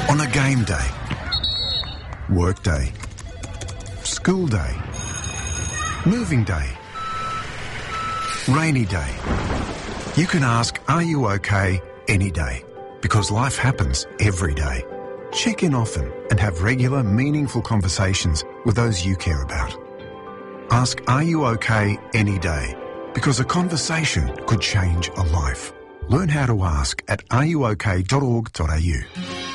On a game day, work day, school day, moving day, rainy day. You can ask, are you okay, any day, because life happens every day. Check in often and have regular, meaningful conversations with those you care about. Ask, are you okay, any day, because a conversation could change a life. Learn how to ask at areyouok.org.au.